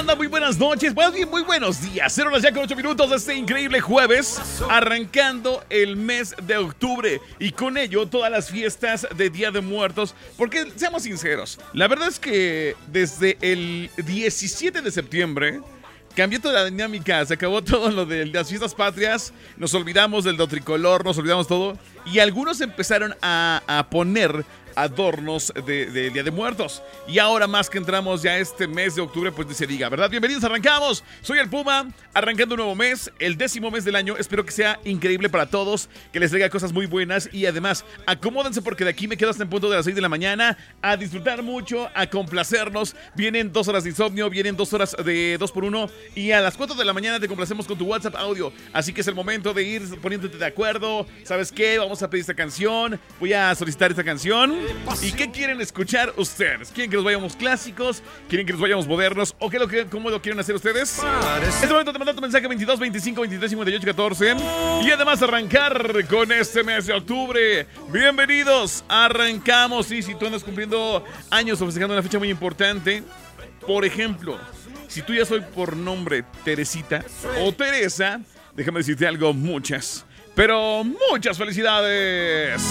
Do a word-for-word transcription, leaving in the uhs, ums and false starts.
banda? Muy buenas noches, más bien muy buenos días. Cero horas ya con ocho minutos de este increíble jueves, arrancando el mes de octubre y con ello todas las fiestas de Día de Muertos. Porque, seamos sinceros, la verdad es que desde el diecisiete de septiembre cambió toda la dinámica, se acabó todo lo de las fiestas patrias, nos olvidamos del do tricolor, nos olvidamos todo y algunos empezaron a, a poner adornos de, de Día de Muertos. Y ahora más que entramos ya este mes de octubre, pues ni se diga, ¿verdad? Bienvenidos, arrancamos. Soy el Puma, arrancando un nuevo mes, el décimo mes del año. Espero que sea increíble para todos, que les traiga cosas muy buenas y además acomódense porque de aquí me quedo hasta en punto de las seis de la mañana a disfrutar mucho, a complacernos. Vienen dos horas de insomnio, vienen dos horas de dos por uno y a las cuatro de la mañana te complacemos con tu WhatsApp audio. Así que es el momento de ir poniéndote de acuerdo. ¿Sabes qué? Vamos a pedir esta canción, voy a solicitar esta canción. ¿Y qué quieren escuchar ustedes? ¿Quieren que nos vayamos clásicos? ¿Quieren que nos vayamos modernos? ¿O qué lo que, cómo lo quieren hacer ustedes? En este momento te mando tu mensaje veintidós, veinticinco, veintitrés, cincuenta y ocho, catorce. Y además arrancar con este mes de octubre. Bienvenidos, arrancamos. Y si tú andas cumpliendo años o festejando una fecha muy importante, por ejemplo, si tú ya soy por nombre Teresita o Teresa, déjame decirte algo, muchas, pero muchas felicidades.